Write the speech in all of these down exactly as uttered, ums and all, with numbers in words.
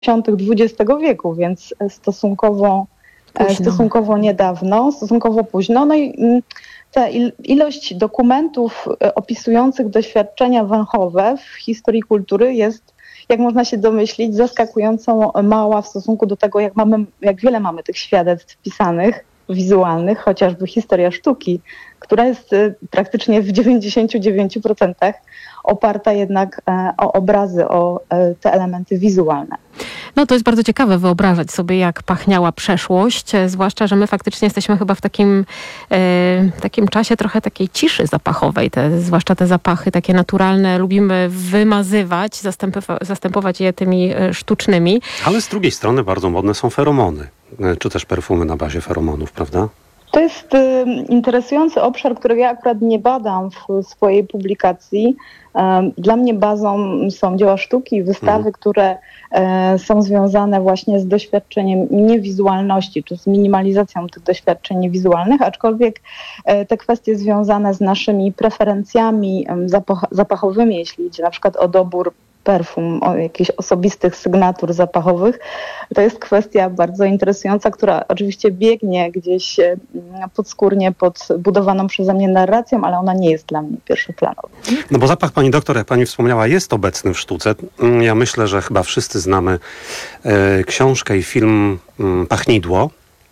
dwudziestego wieku, więc stosunkowo, stosunkowo niedawno, stosunkowo późno. No i ta ilość dokumentów opisujących doświadczenia węchowe w historii kultury jest, jak można się domyślić, zaskakująco mała w stosunku do tego, jak, mamy, jak wiele mamy tych świadectw pisanych, wizualnych, chociażby historia sztuki, która jest praktycznie w dziewięćdziesięciu dziewięciu procentach oparta jednak o obrazy, o te elementy wizualne. No to jest bardzo ciekawe wyobrażać sobie, jak pachniała przeszłość, zwłaszcza, że my faktycznie jesteśmy chyba w takim, e, takim czasie trochę takiej ciszy zapachowej, te, zwłaszcza te zapachy takie naturalne lubimy wymazywać, zastępowa- zastępować je tymi sztucznymi. Ale z drugiej strony bardzo modne są feromony, czy też perfumy na bazie feromonów, prawda? To jest y, interesujący obszar, którego ja akurat nie badam w swojej publikacji. Y, dla mnie bazą są dzieła sztuki, wystawy, mhm. które y, są związane właśnie z doświadczeniem niewizualności, czy z minimalizacją tych doświadczeń wizualnych, aczkolwiek y, te kwestie związane z naszymi preferencjami y, zapach- zapachowymi, jeśli idzie na przykład o dobór perfum, o jakichś osobistych sygnatur zapachowych. To jest kwestia bardzo interesująca, która oczywiście biegnie gdzieś podskórnie pod budowaną przeze mnie narracją, ale ona nie jest dla mnie pierwszoplanowa. No bo zapach, pani doktor, jak pani wspomniała, jest obecny w sztuce. Ja myślę, że chyba wszyscy znamy e, książkę i film m, Pachnidło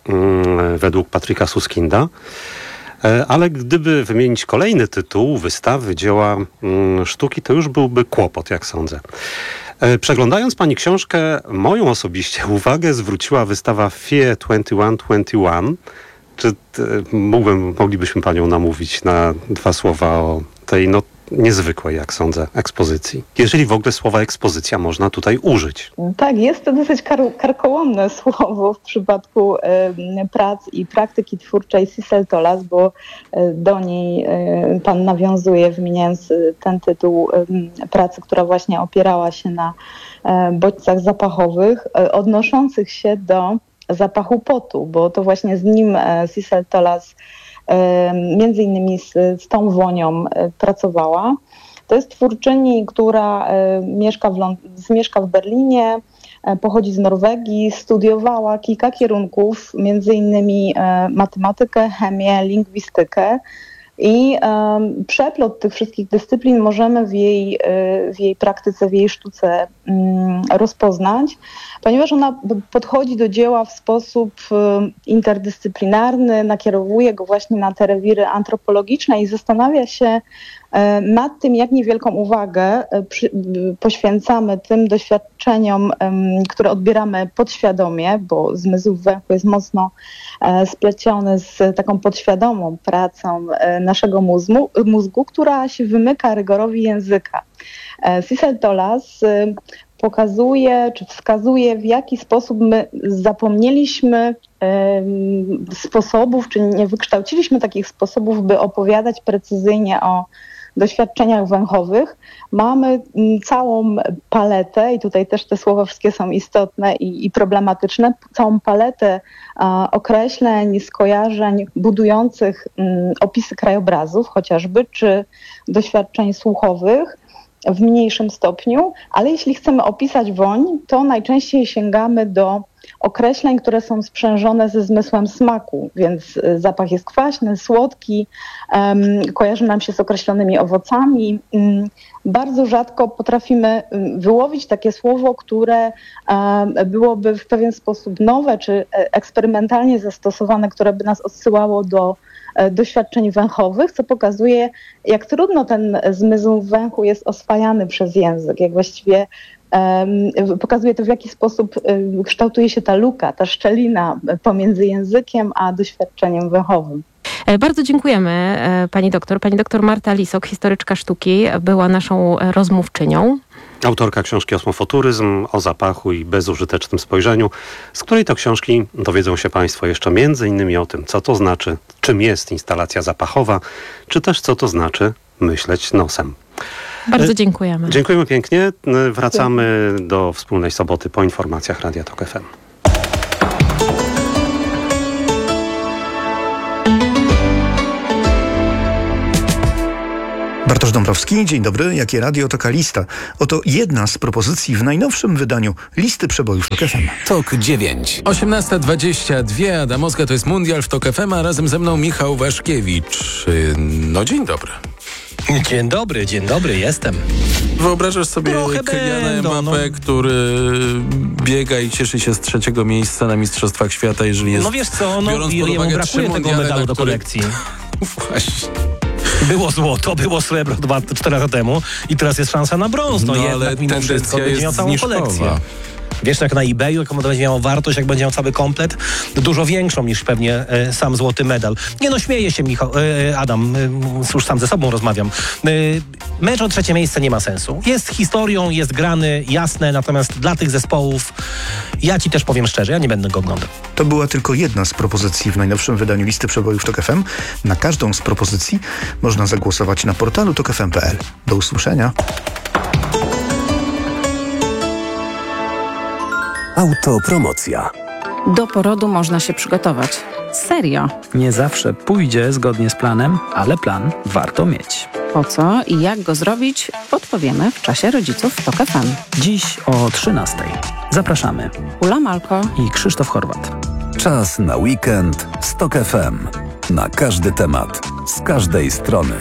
m, według Patryka Suskinda. Ale gdyby wymienić kolejny tytuł wystawy, dzieła mm, sztuki, to już byłby kłopot, jak sądzę. E, przeglądając pani książkę, moją osobiście uwagę zwróciła wystawa F I E dwadzieścia jeden dwadzieścia jeden. Czy t, mógłbym, moglibyśmy panią namówić na dwa słowa o tej no, niezwykłej, jak sądzę, ekspozycji? Jeżeli w ogóle słowa ekspozycja można tutaj użyć. Tak, jest to dosyć kar- karkołomne słowo w przypadku y, prac i praktyki twórczej Cecil Tolas, bo y, do niej y, pan nawiązuje, wymieniając y, ten tytuł y, pracy, która właśnie opierała się na y, bodźcach zapachowych, y, odnoszących się do zapachu potu, bo to właśnie z nim y, Cecil Tolas między innymi z, z tą wonią pracowała. To jest twórczyni, która mieszka w, Lond- mieszka w Berlinie, pochodzi z Norwegii, studiowała kilka kierunków, między innymi matematykę, chemię, lingwistykę. I um, przeplot tych wszystkich dyscyplin możemy w jej, w jej praktyce, w jej sztuce um, rozpoznać, ponieważ ona podchodzi do dzieła w sposób um, interdyscyplinarny, nakierowuje go właśnie na te rewiry antropologiczne i zastanawia się um, nad tym, jak niewielką uwagę um, przy, um, poświęcamy tym doświadczeniom, um, które odbieramy podświadomie, bo zmysł węchu jest mocno um, spleciony z taką podświadomą pracą um, naszego mózgu, mózgu, która się wymyka rygorowi języka. Cecil Tolas pokazuje, czy wskazuje, w jaki sposób my zapomnieliśmy um, sposobów, czy nie wykształciliśmy takich sposobów, by opowiadać precyzyjnie o doświadczeniach węchowych. Mamy całą paletę, i tutaj też te słowa wszystkie są istotne i, i problematyczne, całą paletę a, określeń, skojarzeń budujących m, opisy krajobrazów chociażby, czy doświadczeń słuchowych w mniejszym stopniu, ale jeśli chcemy opisać woń, to najczęściej sięgamy do określeń, które są sprzężone ze zmysłem smaku, więc zapach jest kwaśny, słodki, um, kojarzy nam się z określonymi owocami. Um, bardzo rzadko potrafimy wyłowić takie słowo, które um, byłoby w pewien sposób nowe czy eksperymentalnie zastosowane, które by nas odsyłało do doświadczeń węchowych, co pokazuje, jak trudno ten zmysł węchu jest oswajany przez język, jak właściwie um, pokazuje to, w jaki sposób um, kształtuje się ta luka, ta szczelina pomiędzy językiem a doświadczeniem węchowym. Bardzo dziękujemy pani doktor. Pani doktor Marta Lisok, historyczka sztuki, była naszą rozmówczynią. Autorka książki Osmofoturyzm, o zapachu i bezużytecznym spojrzeniu, z której to książki dowiedzą się państwo jeszcze między innymi o tym, co to znaczy, czym jest instalacja zapachowa, czy też co to znaczy myśleć nosem. Bardzo dziękujemy. Dziękujemy pięknie. Wracamy do wspólnej soboty po informacjach Radia Tok F M. Bartosz Łukasz Dąbrowski, dzień dobry. Jakie radio, taka lista. Oto jedna z propozycji w najnowszym wydaniu listy przebojów Tok F M. Tok dziewięć. osiemnasta dwadzieścia dwa, Adamowska, to jest Mundial w Tok F M, a razem ze mną Michał Waszkiewicz. No dzień dobry. Dzień dobry, dzień dobry, jestem. Wyobrażasz sobie Kyliana będą, Mbappé, no. który biega i cieszy się z trzeciego miejsca na Mistrzostwach Świata, jeżeli jest... No wiesz co, no, biorąc pod jemu uwagę brakuje trzy tego mundiale, medalu na do który... kolekcji. Właśnie. Było złoto, było srebro dwa, cztery lata temu i teraz jest szansa na brąz. No, No, jednak ale mimo wszystko tendencja będzie miał jest całą zniżkowa. kolekcję. Wiesz, jak na eBayu, jaką to będzie miało wartość, jak będzie miał cały komplet, dużo większą niż pewnie e, sam złoty medal. Nie no, śmieję się, Michał, e, Adam, e, już sam ze sobą rozmawiam. E, mecz o trzecie miejsce nie ma sensu. Jest historią, jest grany, jasne, natomiast dla tych zespołów, ja ci też powiem szczerze, ja nie będę go oglądał. To była tylko jedna z propozycji w najnowszym wydaniu listy przebojów Tok F M. Na każdą z propozycji można zagłosować na portalu tok f m kropka p l. Do usłyszenia. Autopromocja. Do porodu można się przygotować. Serio. Nie zawsze pójdzie zgodnie z planem, ale plan warto mieć. Po co i jak go zrobić, podpowiemy w czasie rodziców w Tok F M. Dziś o trzynastej. Zapraszamy. Ula Malko i Krzysztof Chorwat. Czas na weekend z Tok F M. Na każdy temat, z każdej strony.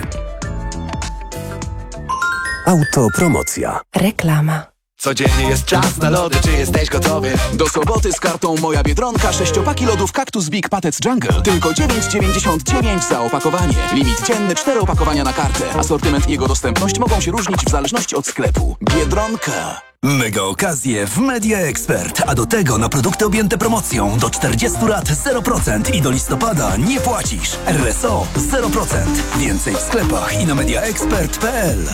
Autopromocja. Reklama. Codziennie jest czas na lody, czy jesteś gotowy? Do soboty z kartą Moja Biedronka sześciopaki lodów Cactus Big Patec Jungle. Tylko dziewięć dziewięćdziesiąt dziewięć za opakowanie. Limit dzienny cztery opakowania na kartę. Asortyment i jego dostępność mogą się różnić w zależności od sklepu. Biedronka. Mega okazje w Media Expert, a do tego na produkty objęte promocją do czterdziestu lat zero procent i do listopada nie płacisz. R S O zero procent. Więcej w sklepach i na mediaexpert kropka p l.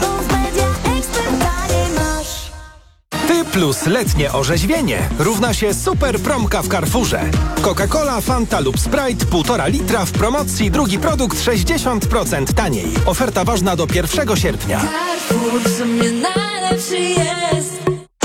Ty plus letnie orzeźwienie równa się super promka w Carrefourze. Coca-Cola, Fanta lub Sprite półtora litra w promocji, drugi produkt sześćdziesiąt procent taniej. Oferta ważna do pierwszego sierpnia. Carrefour w sumie najlepszy jest.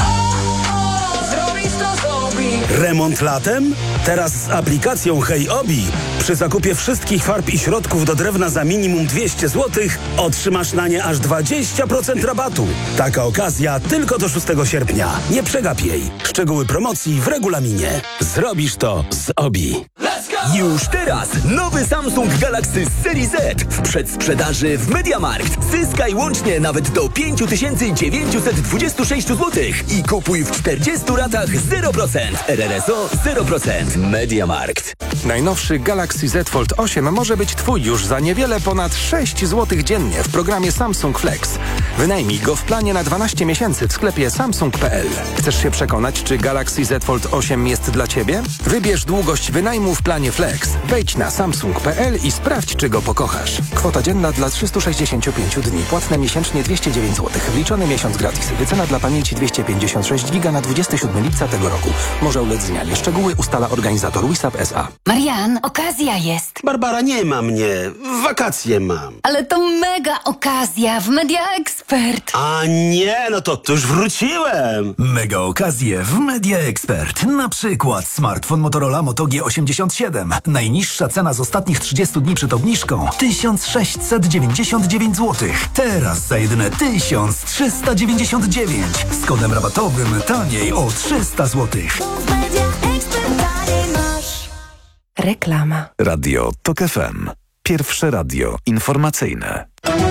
Remont latem? Teraz z aplikacją Hej Obi. Przy zakupie wszystkich farb i środków do drewna za minimum dwieście złotych otrzymasz na nie aż dwadzieścia procent rabatu. Taka okazja tylko do szóstego sierpnia. Nie przegap jej. Szczegóły promocji w regulaminie. Zrobisz to z Obi. Już teraz nowy Samsung Galaxy z serii Z w przedsprzedaży w MediaMarkt. Zyskaj łącznie nawet do pięć tysięcy dziewięćset dwadzieścia sześć złotych i kupuj w czterdziestu ratach zero procent. R R S O zero procent. MediaMarkt. Najnowszy Galaxy Z Fold osiem może być Twój już za niewiele ponad sześć złotych dziennie w programie Samsung Flex. Wynajmij go w planie na dwanaście miesięcy w sklepie samsung kropka p l. Chcesz się przekonać, czy Galaxy Z Fold osiem jest dla Ciebie? Wybierz długość wynajmu w planie Flex. Wejdź na samsung kropka p l i sprawdź, czy go pokochasz. Kwota dzienna dla trzystu sześćdziesięciu pięciu dni. Płatne miesięcznie dwieście dziewięć złotych. Wliczony miesiąc gratis. Wycena dla pamięci dwieście pięćdziesiąt sześć giga na dwudziestego siódmego lipca tego roku. Może ulec zmianie. Szczegóły ustala organizator Wisap S A. Marian, okazja jest. Barbara, nie ma mnie. Wakacje mam. Ale to mega okazja w Media Expert. A nie, no to, to już wróciłem. Mega okazje w Media Expert. Na przykład smartfon Motorola Moto G osiemdziesiąt siedem. Najniższa cena z ostatnich trzydziestu dni przed obniżką tysiąc sześćset dziewięćdziesiąt dziewięć złotych. Teraz za jedyne tysiąc trzysta dziewięćdziesiąt dziewięć. Z kodem rabatowym taniej o trzysta złotych. Reklama. Radio Tok F M. Pierwsze radio informacyjne.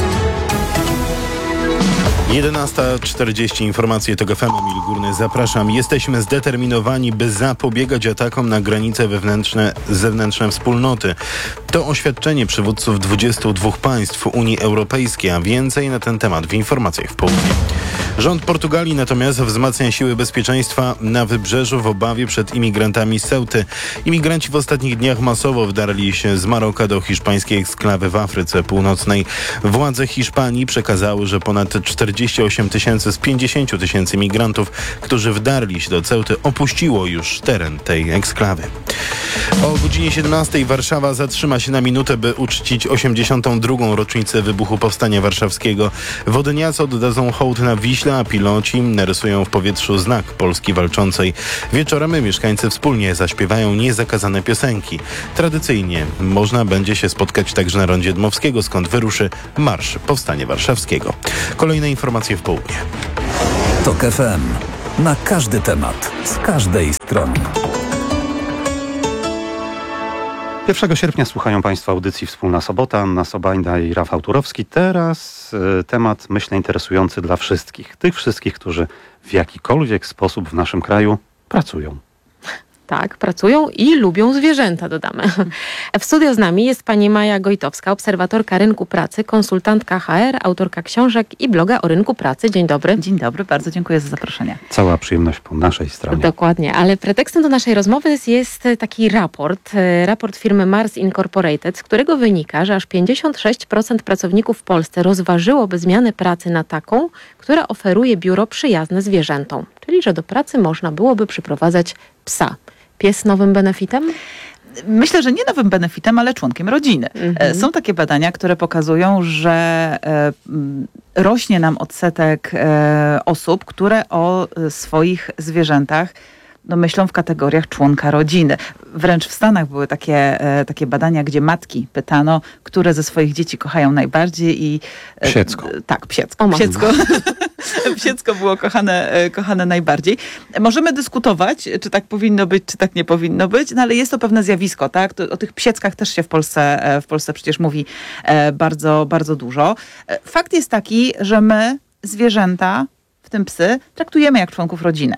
jedenasta czterdzieści, informacje Tok F M, Emil Górny, zapraszam. Jesteśmy zdeterminowani, by zapobiegać atakom na granice wewnętrzne, zewnętrzne wspólnoty. To oświadczenie przywódców dwudziestu dwóch państw Unii Europejskiej, a więcej na ten temat w informacjach w południe. Rząd Portugalii natomiast wzmacnia siły bezpieczeństwa na wybrzeżu w obawie przed imigrantami z Ceuty. Imigranci w ostatnich dniach masowo wdarli się z Maroka do hiszpańskiej eksklawy w Afryce Północnej. Władze Hiszpanii przekazały, że ponad czterdzieści czterdzieści osiem tysięcy z pięćdziesięciu tysięcy migrantów, którzy wdarli się do Ceuty, opuściło już teren tej eksklawy. O godzinie siedemnastej Warszawa zatrzyma się na minutę, by uczcić osiemdziesiątą drugą rocznicę wybuchu Powstania Warszawskiego. Wodyniacy oddadzą hołd na Wiśle, a piloci narysują w powietrzu znak Polski walczącej. Wieczorem mieszkańcy wspólnie zaśpiewają niezakazane piosenki. Tradycyjnie można będzie się spotkać także na rondzie Dmowskiego, skąd wyruszy Marsz Powstania Warszawskiego. Kolejne informacje w południe. TOK F M. Na każdy temat, z każdej strony. pierwszego sierpnia słuchają Państwo audycji Wspólna Sobota. Anna Sobajda i Rafał Turowski. Teraz y, temat, myślę, interesujący dla wszystkich. Tych wszystkich, którzy w jakikolwiek sposób w naszym kraju pracują. Tak, pracują i lubią zwierzęta, dodamy. W studio z nami jest pani Maja Gojtowska, obserwatorka rynku pracy, konsultantka H R, autorka książek i bloga o rynku pracy. Dzień dobry. Dzień dobry, bardzo dziękuję za zaproszenie. Cała przyjemność po naszej stronie. Dokładnie, ale pretekstem do naszej rozmowy jest taki raport, raport firmy Mars Incorporated, z którego wynika, że aż pięćdziesiąt sześć procent pracowników w Polsce rozważyłoby zmianę pracy na taką, która oferuje biuro przyjazne zwierzętom. Czyli, że do pracy można byłoby przyprowadzać psa. Pies nowym benefitem? Myślę, że nie nowym benefitem, ale członkiem rodziny. Mhm. Są takie badania, które pokazują, że e, rośnie nam odsetek e, osób, które o swoich zwierzętach no, myślą w kategoriach członka rodziny. Wręcz w Stanach były takie, e, takie badania, gdzie matki pytano, które ze swoich dzieci kochają najbardziej i... E, psiecko. Tak, psiecko. O, psiecko. Psiecko było kochane, kochane najbardziej. Możemy dyskutować, czy tak powinno być, czy tak nie powinno być, no ale jest to pewne zjawisko, tak? To, o tych psieckach też się w Polsce, w Polsce przecież mówi bardzo, bardzo dużo. Fakt jest taki, że my zwierzęta, w tym psy, traktujemy jak członków rodziny.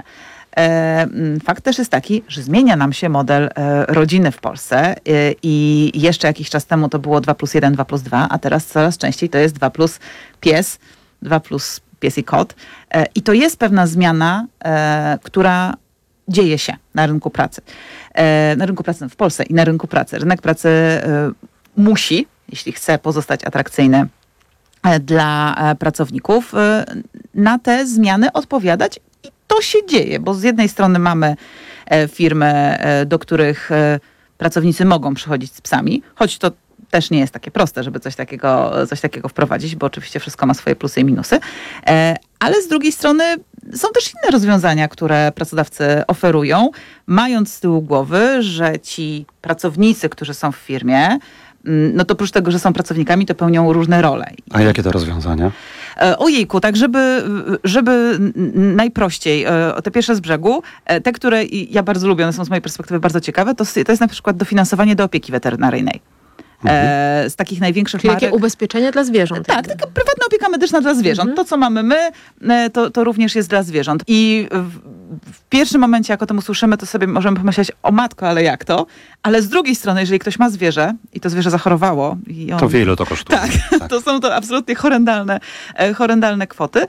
Fakt też jest taki, że zmienia nam się model rodziny w Polsce i jeszcze jakiś czas temu to było dwa plus jeden, dwa plus dwa, a teraz coraz częściej to jest dwa plus pies, dwa plus pies i kot. I to jest pewna zmiana, która dzieje się na rynku pracy. Na rynku pracy w Polsce i na rynku pracy. Rynek pracy musi, jeśli chce pozostać atrakcyjny dla pracowników, na te zmiany odpowiadać. I to się dzieje, bo z jednej strony mamy firmy, do których pracownicy mogą przychodzić z psami, choć to też nie jest takie proste, żeby coś takiego, coś takiego wprowadzić, bo oczywiście wszystko ma swoje plusy i minusy. Ale z drugiej strony są też inne rozwiązania, które pracodawcy oferują, mając z tyłu głowy, że ci pracownicy, którzy są w firmie, no to oprócz tego, że są pracownikami, to pełnią różne role. A jakie to rozwiązania? Ojejku, tak żeby, żeby najprościej, te pierwsze z brzegu, te, które ja bardzo lubię, one są z mojej perspektywy bardzo ciekawe, to, to jest na przykład dofinansowanie do opieki weterynaryjnej. Mhm. Z takich największych Czyli marek. takie ubezpieczenia dla zwierząt. Tak, taka prywatna opieka medyczna dla zwierząt. Mhm. To, co mamy my, to, to również jest dla zwierząt. I w, w pierwszym momencie, jak o tym usłyszymy, to sobie możemy pomyśleć, o matko, ale jak to? Ale z drugiej strony, jeżeli ktoś ma zwierzę i to zwierzę zachorowało... I on... To wiele to kosztuje. Tak, tak, to są to absolutnie horrendalne, horrendalne kwoty.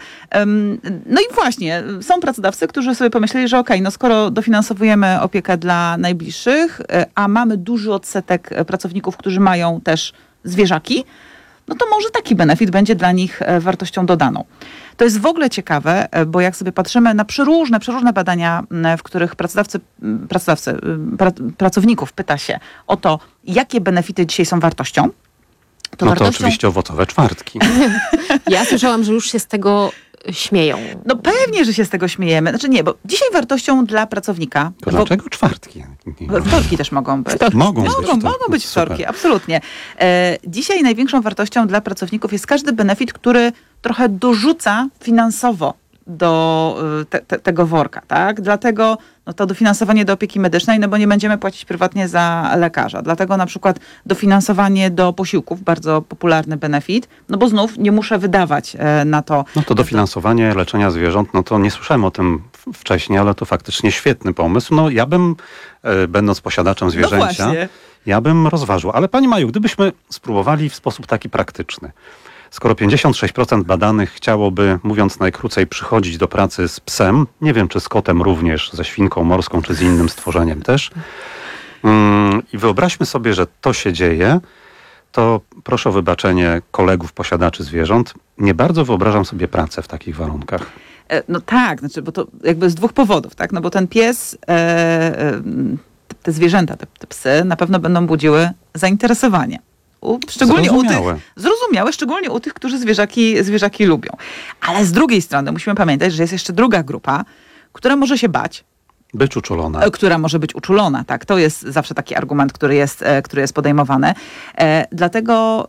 No i właśnie, są pracodawcy, którzy sobie pomyśleli, że okej, okay, no skoro dofinansowujemy opiekę dla najbliższych, a mamy duży odsetek pracowników, którzy mają też zwierzaki, no to może taki benefit będzie dla nich wartością dodaną. To jest w ogóle ciekawe, bo jak sobie patrzymy na przeróżne, przeróżne badania, w których pracodawcy, pracodawcy pra, pracowników pyta się o to, jakie benefity dzisiaj są wartością. To no to wartością... oczywiście owocowe czwartki. Ja słyszałam, że już się z tego śmieją. No pewnie, że się z tego śmiejemy. Znaczy nie, bo dzisiaj wartością dla pracownika... To dlaczego czwartki? Wtorki też mogą być. Wtorki. Mogą, mogą być. Mogą być wtorki, absolutnie. E, dzisiaj największą wartością dla pracowników jest każdy benefit, który trochę dorzuca finansowo do te, te, tego worka, tak? Dlatego no to dofinansowanie do opieki medycznej, no bo nie będziemy płacić prywatnie za lekarza. Dlatego na przykład dofinansowanie do posiłków, bardzo popularny benefit, no bo znów nie muszę wydawać na to. No to dofinansowanie leczenia zwierząt, no to nie słyszałem o tym wcześniej, ale to faktycznie świetny pomysł. No ja bym, będąc posiadaczem zwierzęcia, no ja bym rozważył. Ale pani Maju, gdybyśmy spróbowali w sposób taki praktyczny, skoro pięćdziesiąt sześć procent badanych chciałoby, mówiąc najkrócej, przychodzić do pracy z psem, nie wiem czy z kotem również, ze świnką morską czy z innym stworzeniem też, i wyobraźmy sobie, że to się dzieje, to proszę o wybaczenie kolegów, posiadaczy zwierząt. Nie bardzo wyobrażam sobie pracę w takich warunkach. No tak, znaczy, bo to jakby z dwóch powodów, tak? No bo ten pies, e, e, te zwierzęta, te, te psy na pewno będą budziły zainteresowanie. U, szczególnie u tych, zrozumiałe, szczególnie u tych, którzy zwierzaki, zwierzaki lubią. Ale z drugiej strony musimy pamiętać, że jest jeszcze druga grupa, która może się bać. Być uczulona. Która może być uczulona, tak. To jest zawsze taki argument, który jest, który jest podejmowany. E, dlatego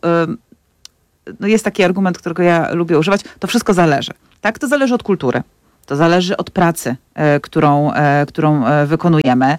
e, no jest taki argument, którego ja lubię używać. To wszystko zależy. Tak, to zależy od kultury. To zależy od pracy, e, którą, e, którą e, wykonujemy.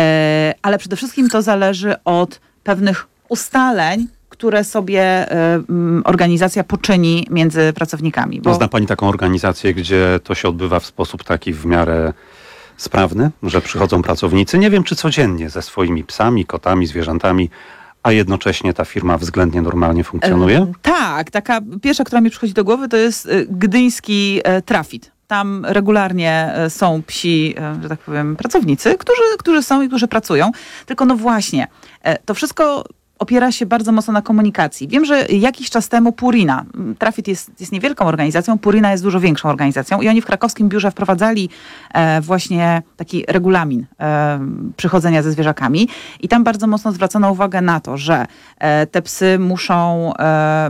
E, ale przede wszystkim to zależy od pewnych ustaleń, które sobie y, organizacja poczyni między pracownikami. Bo... Zna pani taką organizację, gdzie to się odbywa w sposób taki w miarę sprawny, że przychodzą pracownicy, nie wiem czy codziennie, ze swoimi psami, kotami, zwierzętami, a jednocześnie ta firma względnie normalnie funkcjonuje? E, tak, taka pierwsza, która mi przychodzi do głowy, to jest gdyński e, Trafit. Tam regularnie są psi, że tak powiem, pracownicy, którzy, którzy są i którzy pracują. Tylko no właśnie, to wszystko opiera się bardzo mocno na komunikacji. Wiem, że jakiś czas temu Purina, Trafit jest, jest niewielką organizacją, Purina jest dużo większą organizacją i oni w krakowskim biurze wprowadzali e, właśnie taki regulamin e, przychodzenia ze zwierzakami i tam bardzo mocno zwracono uwagę na to, że e, te psy muszą, e,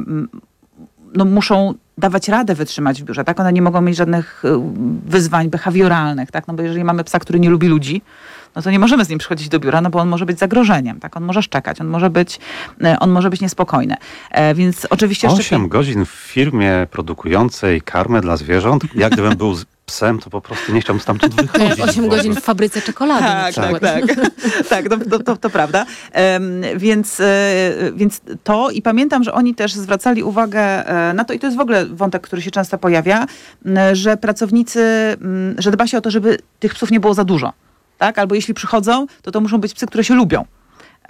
no, muszą dawać radę wytrzymać w biurze, tak? One nie mogą mieć żadnych wyzwań behawioralnych, tak? No bo jeżeli mamy psa, który nie lubi ludzi, no to nie możemy z nim przychodzić do biura, no bo on może być zagrożeniem, tak? On może szczekać, on może być, on może być niespokojny. E, więc oczywiście... Osiem szczepi... godzin w firmie produkującej karmę dla zwierząt, jak gdybym był psem, to po prostu nie chciałbym stamtąd wychodzić. Osiem godzin w fabryce czekolady tak, na przykład. Tak, tak. tak to, to, to, to prawda. Um, więc, e, więc to i pamiętam, że oni też zwracali uwagę e, na to i to jest w ogóle wątek, który się często pojawia, m, że pracownicy, m, że dba się o to, żeby tych psów nie było za dużo. Tak? Albo jeśli przychodzą, to to muszą być psy, które się lubią. E,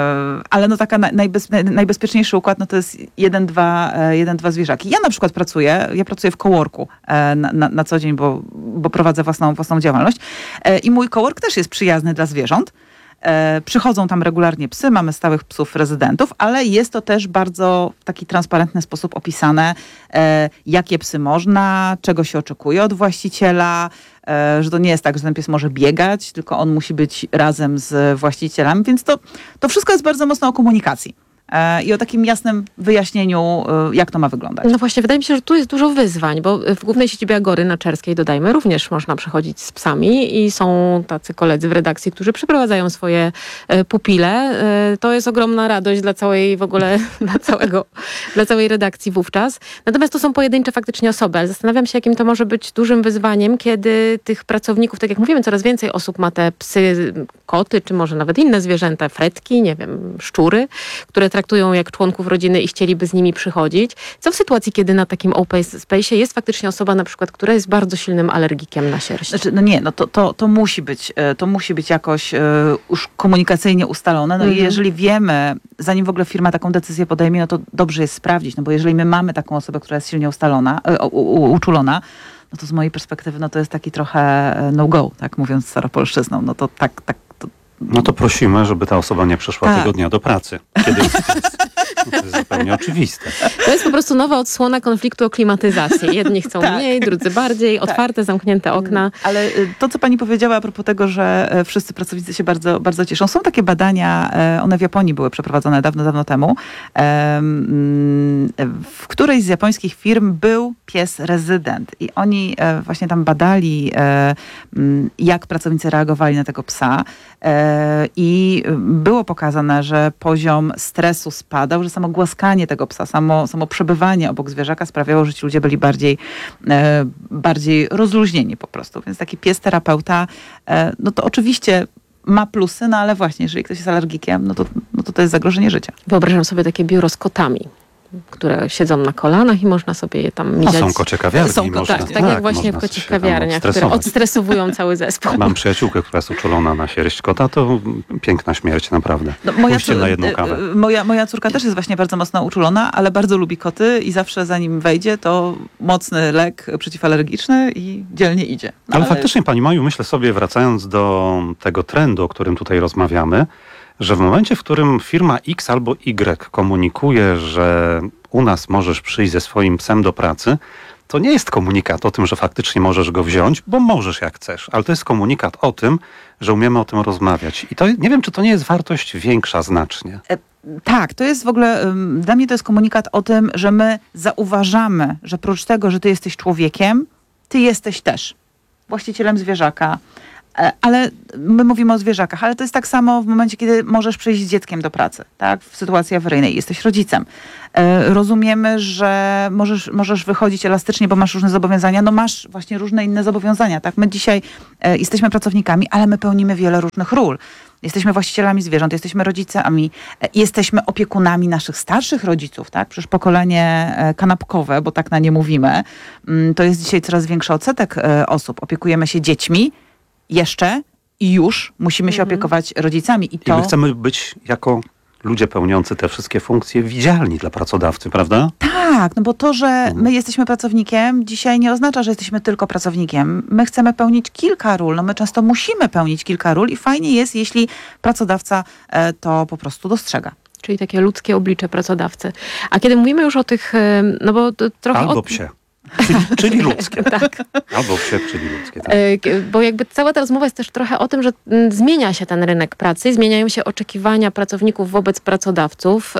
ale no taka najbez, najbezpieczniejszy układ, no to jest jeden, dwa, jeden, dwa zwierzaki. Ja na przykład pracuję, ja pracuję w coworku e, na, na, na co dzień, bo, bo prowadzę własną, własną działalność e, i mój cowork też jest przyjazny dla zwierząt. E, przychodzą tam regularnie psy, mamy stałych psów rezydentów, ale jest to też bardzo w taki transparentny sposób opisane, e, jakie psy można, czego się oczekuje od właściciela, e, że to nie jest tak, że ten pies może biegać, tylko on musi być razem z właścicielem, więc to, to wszystko jest bardzo mocno o komunikacji. I o takim jasnym wyjaśnieniu, jak to ma wyglądać. No właśnie, wydaje mi się, że tu jest dużo wyzwań, bo w głównej siedzibie Agory na Czerskiej, dodajmy, również można przychodzić z psami i są tacy koledzy w redakcji, którzy przyprowadzają swoje pupile. To jest ogromna radość dla całej w ogóle, dla, całego, dla całej redakcji wówczas. Natomiast to są pojedyncze faktycznie osoby, ale zastanawiam się, jakim to może być dużym wyzwaniem, kiedy tych pracowników, tak jak mówimy, coraz więcej osób ma te psy, koty, czy może nawet inne zwierzęta, fretki, nie wiem, szczury, które traktują jak członków rodziny i chcieliby z nimi przychodzić. Co w sytuacji, kiedy na takim open space jest faktycznie osoba na przykład, która jest bardzo silnym alergikiem na sierść? Znaczy, no nie, no to, to, to musi być, to musi być jakoś już komunikacyjnie ustalone. No mhm. i jeżeli wiemy, zanim w ogóle firma taką decyzję podejmie, no to dobrze jest sprawdzić, no bo jeżeli my mamy taką osobę, która jest silnie ustalona, u, u, uczulona, no to z mojej perspektywy, no to jest taki trochę no-go, tak mówiąc staropolszczyzną. No to tak, tak. To... No to prosimy, żeby ta osoba nie przyszła tak. tego dnia do pracy. Kiedy jest no to jest zupełnie oczywiste. To jest po prostu nowa odsłona konfliktu o klimatyzację. Jedni chcą tak. mniej, drudzy bardziej. Otwarte, tak. zamknięte okna. Ale to, co pani powiedziała a propos tego, że wszyscy pracownicy się bardzo, bardzo cieszą. Są takie badania, one w Japonii były przeprowadzone dawno, dawno temu. W którejś z japońskich firm był pies rezydent. I oni właśnie tam badali, jak pracownicy reagowali na tego psa. I było pokazane, że poziom stresu spadał, że samo głaskanie tego psa, samo, samo przebywanie obok zwierzaka sprawiało, że ci ludzie byli bardziej, e, bardziej rozluźnieni po prostu. Więc taki pies terapeuta, e, no to oczywiście ma plusy, no ale właśnie, jeżeli ktoś jest alergikiem, no to, no to to jest zagrożenie życia. Wyobrażam sobie takie biuro z kotami, które siedzą na kolanach i można sobie je tam migać. No są kocie kawiarni. Są można, tak, tak jak właśnie w kocich kawiarniach, które odstresowują cały zespół. Mam przyjaciółkę, która jest uczulona na sierść kota, to piękna śmierć, naprawdę. No, moja, Pójście na jedną kawę. Moja, moja córka też jest właśnie bardzo mocno uczulona, ale bardzo lubi koty i zawsze zanim wejdzie, to mocny lek przeciwalergiczny i dzielnie idzie. No, ale, ale faktycznie, pani Maju, myślę sobie, wracając do tego trendu, o którym tutaj rozmawiamy, że w momencie, w którym firma X albo Y komunikuje, że u nas możesz przyjść ze swoim psem do pracy, to nie jest komunikat o tym, że faktycznie możesz go wziąć, bo możesz jak chcesz, ale to jest komunikat o tym, że umiemy o tym rozmawiać. I to nie wiem, czy to nie jest wartość większa znacznie. E, tak, to jest w ogóle, um, dla mnie to jest komunikat o tym, że my zauważamy, że prócz tego, że ty jesteś człowiekiem, ty jesteś też właścicielem zwierzaka. Ale my mówimy o zwierzakach, ale to jest tak samo w momencie, kiedy możesz przyjść z dzieckiem do pracy, tak? W sytuacji awaryjnej. Jesteś rodzicem. E, rozumiemy, że możesz, możesz wychodzić elastycznie, bo masz różne zobowiązania. No masz właśnie różne inne zobowiązania, tak? My dzisiaj e, jesteśmy pracownikami, ale my pełnimy wiele różnych ról. Jesteśmy właścicielami zwierząt, jesteśmy rodzicami, e, jesteśmy opiekunami naszych starszych rodziców, tak? Przecież pokolenie e, kanapkowe, bo tak na nie mówimy, m, to jest dzisiaj coraz większy odsetek e, osób. Opiekujemy się dziećmi, jeszcze i już musimy się opiekować rodzicami. I, to... I my chcemy być jako ludzie pełniący te wszystkie funkcje widzialni dla pracodawcy, prawda? Tak, no bo to, że my jesteśmy pracownikiem, dzisiaj nie oznacza, że jesteśmy tylko pracownikiem. My chcemy pełnić kilka ról, no my często musimy pełnić kilka ról i fajnie jest, jeśli pracodawca to po prostu dostrzega. Czyli takie ludzkie oblicze pracodawcy. A kiedy mówimy już o tych, no bo to trochę... Albo o... psie. Czyli, czyli ludzkie. Tak. Albo psie, czyli ludzkie. Tak. Bo jakby cała ta rozmowa jest też trochę o tym, że zmienia się ten rynek pracy, zmieniają się oczekiwania pracowników wobec pracodawców.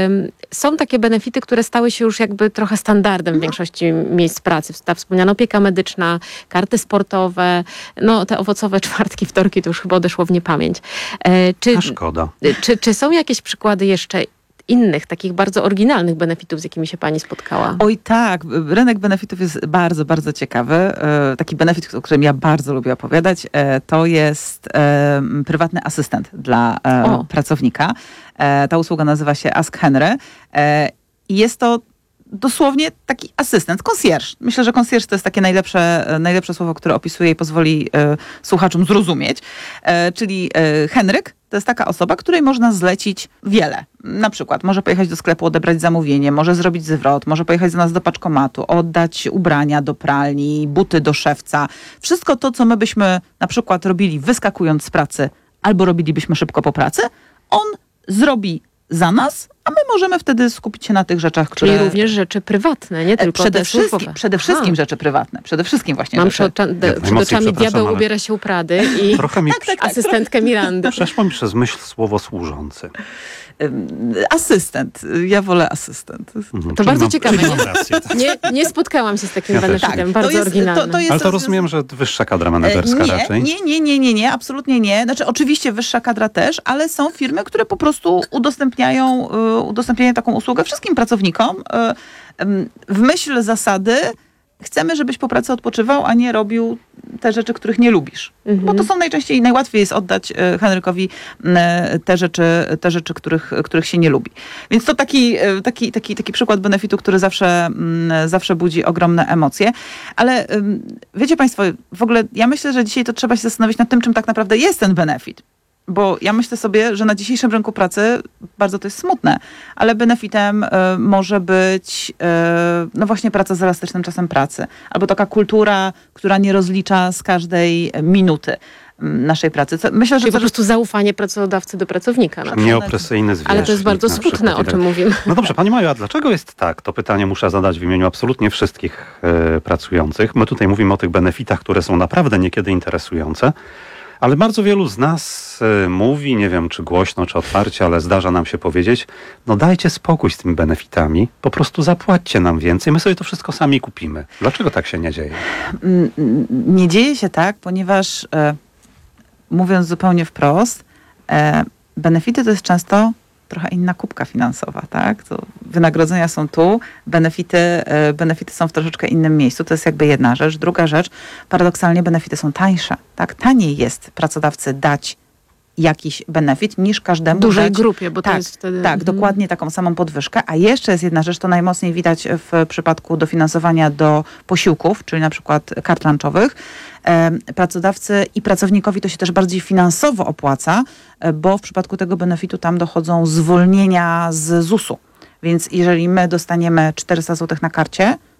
Są takie benefity, które stały się już jakby trochę standardem w większości miejsc pracy. Ta wspomniana opieka medyczna, karty sportowe, no te owocowe czwartki, wtorki to już chyba odeszło w niepamięć. Czy, A szkoda. Czy, czy są jakieś przykłady jeszcze innych, takich bardzo oryginalnych benefitów, z jakimi się pani spotkała? Oj tak, rynek benefitów jest bardzo, bardzo ciekawy. Taki benefit, o którym ja bardzo lubię opowiadać, to jest prywatny asystent dla o. pracownika. Ta usługa nazywa się Ask Henry i jest to dosłownie taki asystent, concierge. Myślę, że concierge to jest takie najlepsze, najlepsze słowo, które opisuje i pozwoli e, słuchaczom zrozumieć. E, czyli e, Henryk to jest taka osoba, której można zlecić wiele. Na przykład może pojechać do sklepu, odebrać zamówienie, może zrobić zwrot, może pojechać za nas do paczkomatu, oddać ubrania do pralni, buty do szewca. Wszystko to, co my byśmy na przykład robili wyskakując z pracy albo robilibyśmy szybko po pracy, on zrobi za nas, a my możemy wtedy skupić się na tych rzeczach, które... Czyli również rzeczy prywatne, nie tylko przede te wszystkim, służbowe. Przede wszystkim Aha. rzeczy prywatne. Przede wszystkim właśnie Mam rzeczy... przed, ja przed oczami diabeł ale... ubiera się u Prady i trochę mi tak, tak, tak, asystentkę trochę... Mirandy. Przeszło mi przez myśl słowo służący. Asystent. Ja wolę asystent. Mhm. To bardzo mam, ciekawe. Nie, rację, tak. nie, nie spotkałam się z takim ja benefitem. Tak, bardzo to jest, oryginalnym. To, to jest ale to rozumiem, że wyższa kadra menedżerska nie, raczej. Nie, nie, nie, nie, nie, absolutnie nie. Znaczy oczywiście wyższa kadra też, ale są firmy, które po prostu udostępniają, udostępniają taką usługę wszystkim pracownikom. W myśl zasady chcemy, żebyś po pracy odpoczywał, a nie robił te rzeczy, których nie lubisz. Mhm. Bo to są najczęściej, najłatwiej jest oddać Henrykowi te rzeczy, te rzeczy których, których się nie lubi. Więc to taki, taki, taki, taki przykład benefitu, który zawsze, zawsze budzi ogromne emocje. Ale wiecie państwo, w ogóle ja myślę, że dzisiaj to trzeba się zastanowić nad tym, czym tak naprawdę jest ten benefit. Bo ja myślę sobie, że na dzisiejszym rynku pracy bardzo to jest smutne, ale benefitem y, może być y, no właśnie praca z elastycznym czasem pracy. Albo taka kultura, która nie rozlicza z każdej minuty naszej pracy. Co, myślę, że Czyli to, po prostu zaufanie pracodawcy do pracownika. Na Nieopresyjny zwierzchnik. Ale to jest bardzo smutne, o czym mówimy. No dobrze, pani Maju, a dlaczego jest tak? To pytanie muszę zadać w imieniu absolutnie wszystkich y, pracujących. My tutaj mówimy o tych benefitach, które są naprawdę niekiedy interesujące. Ale bardzo wielu z nas y, mówi, nie wiem czy głośno, czy otwarcie, ale zdarza nam się powiedzieć, no dajcie spokój z tymi benefitami, po prostu zapłaćcie nam więcej, my sobie to wszystko sami kupimy. Dlaczego tak się nie dzieje? Nie dzieje się tak, ponieważ e, mówiąc zupełnie wprost, e, benefity to jest często trochę inna kubka finansowa, tak? To wynagrodzenia są tu, benefity, e, benefity są w troszeczkę innym miejscu. To jest jakby jedna rzecz. Druga rzecz, paradoksalnie benefity są tańsze, tak? Taniej jest pracodawcy dać jakiś benefit niż każdemu dużej dać, grupie, bo tak, to jest wtedy... Tak, mhm. dokładnie taką samą podwyżkę. A jeszcze jest jedna rzecz, to najmocniej widać w przypadku dofinansowania do posiłków, czyli na przykład kart lunchowych. Pracodawcy i pracownikowi to się też bardziej finansowo opłaca, bo w przypadku tego benefitu tam dochodzą zwolnienia z zusu. Więc jeżeli my dostaniemy czterysta złotych na karcie, no to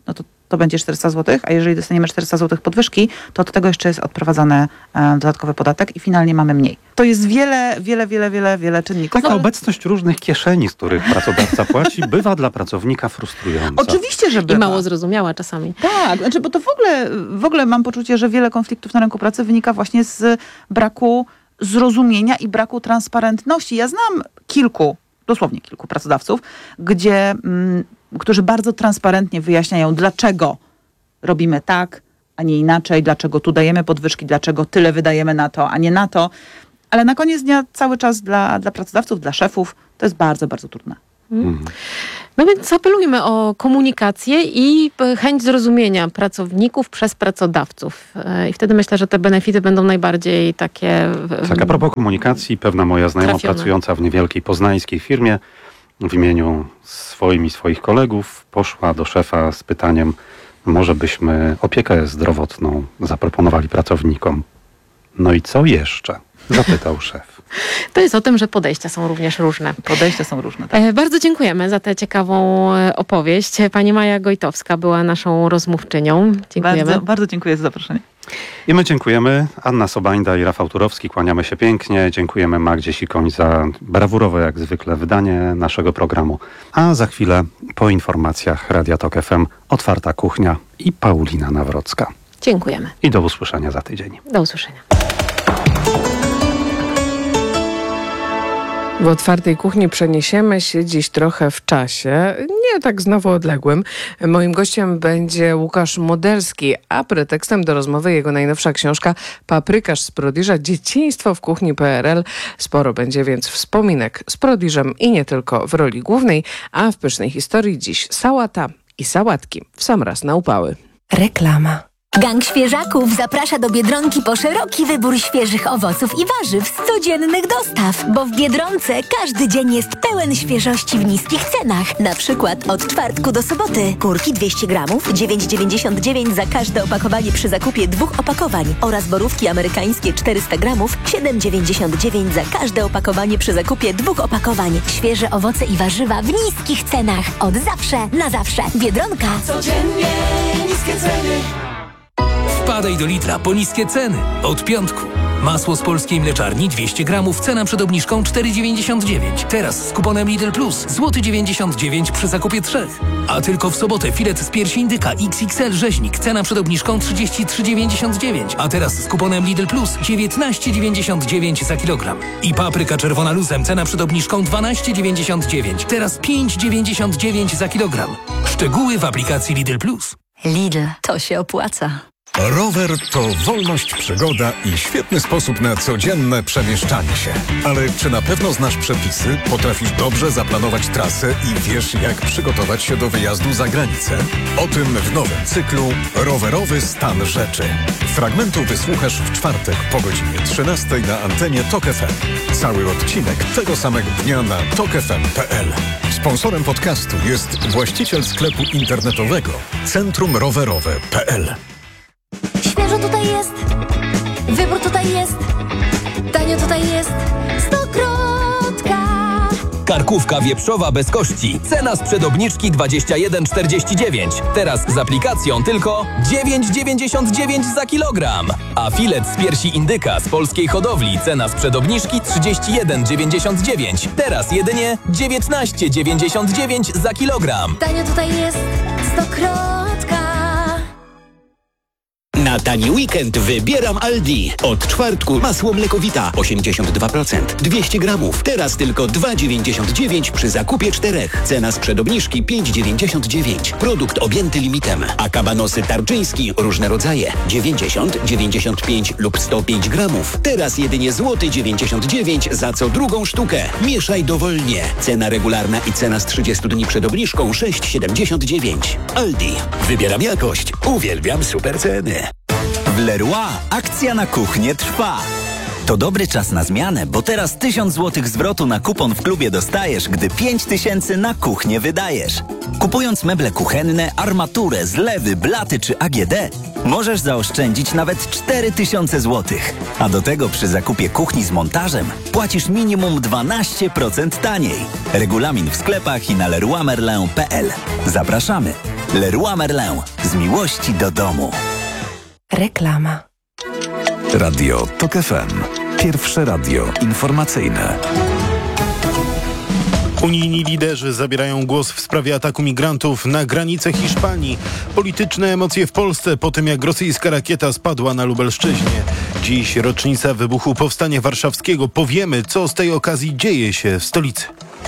to będzie czterysta złotych, a jeżeli dostaniemy czterysta złotych podwyżki, to od tego jeszcze jest odprowadzany e, dodatkowy podatek i finalnie mamy mniej. To jest wiele, wiele, wiele, wiele, wiele czynników. Taka obecność różnych kieszeni, z których pracodawca płaci, bywa dla pracownika frustrująca. Oczywiście, że bywa. I mało zrozumiała czasami. Tak, znaczy, bo to w ogóle, w ogóle mam poczucie, że wiele konfliktów na rynku pracy wynika właśnie z braku zrozumienia i braku transparentności. Ja znam kilku, dosłownie kilku pracodawców, gdzie, mm, którzy bardzo transparentnie wyjaśniają, dlaczego robimy tak, a nie inaczej, dlaczego tu dajemy podwyżki, dlaczego tyle wydajemy na to, a nie na to. Ale na koniec dnia cały czas dla, dla pracodawców, dla szefów to jest bardzo, bardzo trudne. Mhm. No więc apelujmy o komunikację i chęć zrozumienia pracowników przez pracodawców. I wtedy myślę, że te benefity będą najbardziej takie... Tak, a propos komunikacji, pewna moja znajoma trafione. pracująca w niewielkiej poznańskiej firmie w imieniu swoim i swoich kolegów poszła do szefa z pytaniem, może byśmy opiekę zdrowotną zaproponowali pracownikom. No i co jeszcze? Zapytał szef. To jest o tym, że podejścia są również różne. Podejścia są różne, tak. E, bardzo dziękujemy za tę ciekawą opowieść. Pani Maja Gojtowska była naszą rozmówczynią. Dziękujemy. Bardzo, bardzo dziękuję za zaproszenie. I my dziękujemy. Anna Sobańda i Rafał Turowski, kłaniamy się pięknie. Dziękujemy Magdzie Sikoń za brawurowe jak zwykle wydanie naszego programu. A za chwilę po informacjach Radia Tok F M Otwarta Kuchnia i Paulina Nawrocka. Dziękujemy. I do usłyszenia za tydzień. Do usłyszenia. W Otwartej Kuchni przeniesiemy się dziś trochę w czasie, nie tak znowu odległym. Moim gościem będzie Łukasz Modelski, a pretekstem do rozmowy jego najnowsza książka Paprykarz z Prodiża – Dzieciństwo w kuchni P R L. Sporo będzie więc wspominek z Prodiżem i nie tylko w roli głównej, a w pysznej historii dziś sałata i sałatki w sam raz na upały. Reklama. Gang Świeżaków zaprasza do Biedronki po szeroki wybór świeżych owoców i warzyw z codziennych dostaw, bo w Biedronce każdy dzień jest pełen świeżości w niskich cenach. Na przykład od czwartku do soboty. Kurki dwieście gramów, dziewięć dziewięćdziesiąt dziewięć za każde opakowanie przy zakupie dwóch opakowań oraz borówki amerykańskie czterysta gramów, siedem dziewięćdziesiąt dziewięć za każde opakowanie przy zakupie dwóch opakowań. Świeże owoce i warzywa w niskich cenach. Od zawsze na zawsze. Biedronka. Codziennie niskie ceny. Wpadaj do Lidla po niskie ceny. Od piątku. Masło z polskiej mleczarni dwieście gramów, cena przed obniżką cztery dziewięćdziesiąt dziewięć. Teraz z kuponem Lidl Plus złoty dziewięćdziesiąt dziewięć przy zakupie trzech. A tylko w sobotę filet z piersi indyka X X L rzeźnik, cena przed obniżką trzydzieści trzy dziewięćdziesiąt dziewięć. A teraz z kuponem Lidl Plus dziewiętnaście dziewięćdziesiąt dziewięć za kilogram. I papryka czerwona luzem, cena przed obniżką dwanaście dziewięćdziesiąt dziewięć. Teraz pięć dziewięćdziesiąt dziewięć za kilogram. Szczegóły w aplikacji Lidl Plus. Lidl, to się opłaca. Rower to wolność, przygoda i świetny sposób na codzienne przemieszczanie się. Ale czy na pewno znasz przepisy, potrafisz dobrze zaplanować trasę i wiesz, jak przygotować się do wyjazdu za granicę? O tym w nowym cyklu Rowerowy stan rzeczy. Fragmentu wysłuchasz w czwartek po godzinie trzynastej na antenie Tok F M. Cały odcinek tego samego dnia na tok f m kropka p l. Sponsorem podcastu jest właściciel sklepu internetowego Centrum Rowerowe kropka p l. Świeżo tutaj jest, wybór tutaj jest, tanio tutaj jest, Stokrotka. Karkówka wieprzowa bez kości. Cena sprzed obniżki dwadzieścia jeden czterdzieści dziewięć. Teraz z aplikacją tylko dziewięć dziewięćdziesiąt dziewięć za kilogram. A filet z piersi indyka z polskiej hodowli. Cena sprzed obniżki trzydzieści jeden dziewięćdziesiąt dziewięć. Teraz jedynie dziewiętnaście dziewięćdziesiąt dziewięć za kilogram. Tanio tutaj jest, Stokrotka. Na tani weekend wybieram Aldi. Od czwartku masło mlekowita osiemdziesiąt dwa procent, dwieście gramów. Teraz tylko dwa dziewięćdziesiąt dziewięć przy zakupie czterech. Cena sprzed obniżki pięć dziewięćdziesiąt dziewięć. Produkt objęty limitem. A kabanosy tarczyński różne rodzaje dziewięćdziesiąt, dziewięćdziesiąt pięć lub sto pięć gramów. Teraz jedynie złoty dziewięćdziesiąt dziewięć za co drugą sztukę. Mieszaj dowolnie. Cena regularna i cena z trzydziestu dni przed obniżką sześć siedemdziesiąt dziewięć. Aldi. Wybieram jakość. Uwielbiam super ceny. W Leroy akcja na kuchnię trwa. To dobry czas na zmianę, bo teraz tysiąc złotych zwrotu na kupon w klubie dostajesz, gdy pięć tysięcy na kuchnię wydajesz. Kupując meble kuchenne, armaturę, zlewy, blaty czy A G D, możesz zaoszczędzić nawet cztery tysiące złotych. A do tego przy zakupie kuchni z montażem płacisz minimum dwanaście procent taniej. Regulamin w sklepach i na leroy merlin kropka p l. Zapraszamy! Leroy Merlin. Z miłości do domu. Reklama. Radio TOK F M. Pierwsze radio informacyjne. Unijni liderzy zabierają głos w sprawie ataku migrantów na granicę Hiszpanii. Polityczne emocje w Polsce po tym, jak rosyjska rakieta spadła na Lubelszczyźnie. Dziś rocznica wybuchu Powstania Warszawskiego. Powiemy, co z tej okazji dzieje się w stolicy.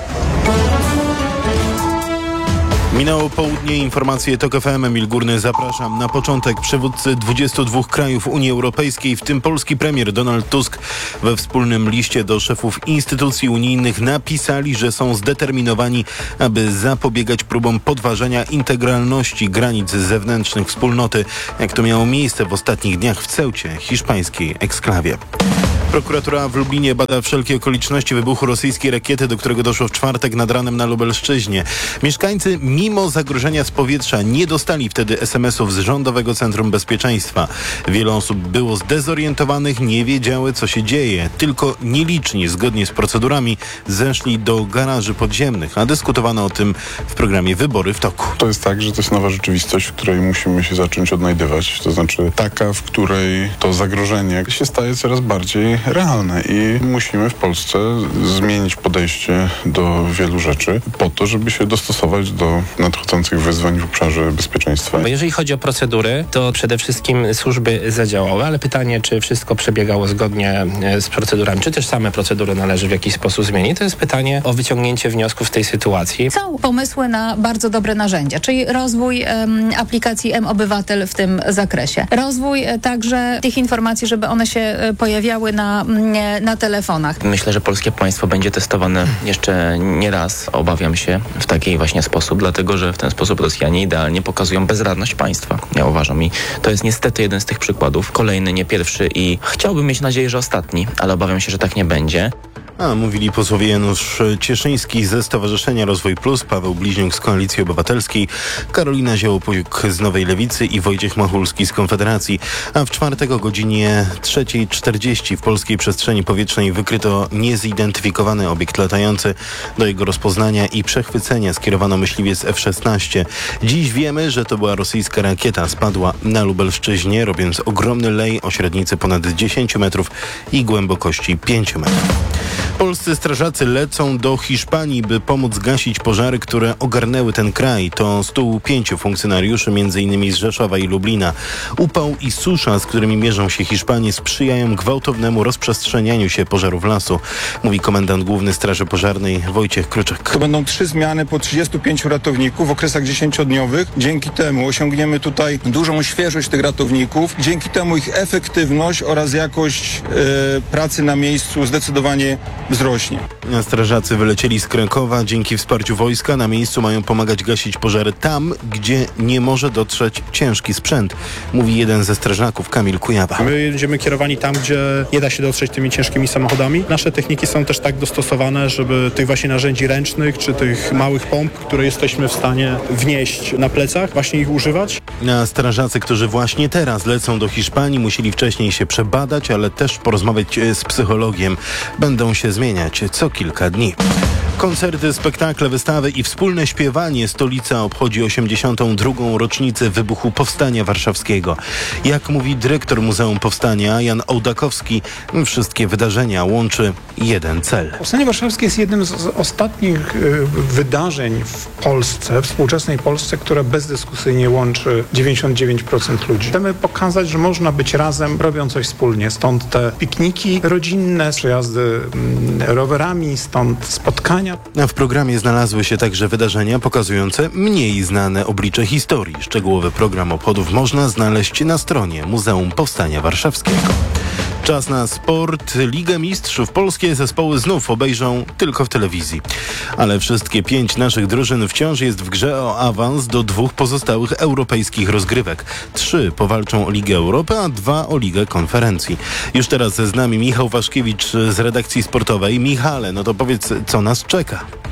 Minęło południe, informacje TOK F M, Emil Górny, zapraszam. Na początek przywódcy dwudziestu dwóch krajów Unii Europejskiej, w tym polski premier Donald Tusk, we wspólnym liście do szefów instytucji unijnych napisali, że są zdeterminowani, aby zapobiegać próbom podważenia integralności granic zewnętrznych wspólnoty, jak to miało miejsce w ostatnich dniach w Ceucie, hiszpańskiej eksklawie. Prokuratura w Lublinie bada wszelkie okoliczności wybuchu rosyjskiej rakiety, do którego doszło w czwartek nad ranem na Lubelszczyźnie. Mieszkańcy mimo zagrożenia z powietrza nie dostali wtedy es em esów z Rządowego Centrum Bezpieczeństwa. Wiele osób było zdezorientowanych, nie wiedziały, co się dzieje. Tylko nieliczni, zgodnie z procedurami, zeszli do garaży podziemnych, a dyskutowano o tym w programie Wybory w toku. To jest tak, że to jest nowa rzeczywistość, w której musimy się zacząć odnajdywać. To znaczy taka, w której to zagrożenie się staje coraz bardziej realne i musimy w Polsce zmienić podejście do wielu rzeczy po to, żeby się dostosować do nadchodzących wyzwań w obszarze bezpieczeństwa. Bo jeżeli chodzi o procedury, to przede wszystkim służby zadziałały, ale pytanie, czy wszystko przebiegało zgodnie z procedurami, czy też same procedury należy w jakiś sposób zmienić, to jest pytanie o wyciągnięcie wniosków w tej sytuacji. Są pomysły na bardzo dobre narzędzia, czyli rozwój um, aplikacji M-Obywatel w tym zakresie. Rozwój e, także tych informacji, żeby one się e, pojawiały na, m, na telefonach. Myślę, że polskie państwo będzie testowane jeszcze nie raz. Obawiam się w taki właśnie sposób, dlatego że w ten sposób Rosjanie idealnie pokazują bezradność państwa. Ja uważam i to jest niestety jeden z tych przykładów. Kolejny, nie pierwszy i chciałbym mieć nadzieję, że ostatni, ale obawiam się, że tak nie będzie. A mówili posłowie Janusz Cieszyński ze Stowarzyszenia Rozwój Plus, Paweł Bliźniuk z Koalicji Obywatelskiej, Karolina Ziołopuk z Nowej Lewicy i Wojciech Machulski z Konfederacji. A w czwartek o godzinie trzeciej czterdzieści w polskiej przestrzeni powietrznej wykryto niezidentyfikowany obiekt latający. Do jego rozpoznania i przechwycenia skierowano myśliwiec F szesnaście. Dziś wiemy, że to była rosyjska rakieta. Spadła na Lubelszczyźnie, robiąc ogromny lej o średnicy ponad dziesięć metrów i głębokości pięć metrów. Polscy strażacy lecą do Hiszpanii, by pomóc gasić pożary, które ogarnęły ten kraj. To stu pięciu funkcjonariuszy, między innymi z Rzeszowa i Lublina. Upał i susza, z którymi mierzą się Hiszpanie, sprzyjają gwałtownemu rozprzestrzenianiu się pożarów lasu, mówi komendant główny Straży Pożarnej Wojciech Kryczek. To będą trzy zmiany po trzydziestu pięciu ratowników w okresach dziesięciodniowych. Dzięki temu osiągniemy tutaj dużą świeżość tych ratowników. Dzięki temu ich efektywność oraz jakość e, pracy na miejscu zdecydowanie wzrośnie. Strażacy wylecieli z Krakowa. Dzięki wsparciu wojska na miejscu mają pomagać gasić pożary tam, gdzie nie może dotrzeć ciężki sprzęt, mówi jeden ze strażaków, Kamil Kujawa. My będziemy kierowani tam, gdzie nie da się dotrzeć tymi ciężkimi samochodami. Nasze techniki są też tak dostosowane, żeby tych właśnie narzędzi ręcznych, czy tych małych pomp, które jesteśmy w stanie wnieść na plecach, właśnie ich używać. A strażacy, którzy właśnie teraz lecą do Hiszpanii, musieli wcześniej się przebadać, ale też porozmawiać z psychologiem. Będą się zmieniać co kilka dni. Koncerty, spektakle, wystawy i wspólne śpiewanie. Stolica obchodzi osiemdziesiątą drugą rocznicę wybuchu Powstania Warszawskiego. Jak mówi dyrektor Muzeum Powstania Jan Ołdakowski, wszystkie wydarzenia łączy jeden cel. Powstanie Warszawskie jest jednym z ostatnich y, wydarzeń w Polsce, współczesnej Polsce, które bezdyskusyjnie łączy dziewięćdziesiąt dziewięć procent ludzi. Chcemy pokazać, że można być razem, robią coś wspólnie. Stąd te pikniki rodzinne, przejazdy y, rowerami, stąd spotkania. A w programie znalazły się także wydarzenia pokazujące mniej znane oblicze historii. Szczegółowy program obchodów można znaleźć na stronie Muzeum Powstania Warszawskiego. Czas na sport. Ligę Mistrzów. Polskie zespoły znów obejrzą tylko w telewizji. Ale wszystkie pięć naszych drużyn wciąż jest w grze o awans do dwóch pozostałych europejskich rozgrywek. Trzy powalczą o Ligę Europy, a dwa o Ligę Konferencji. Już teraz z nami Michał Waszkiewicz z redakcji sportowej. Michale, no to powiedz, co nas czeka?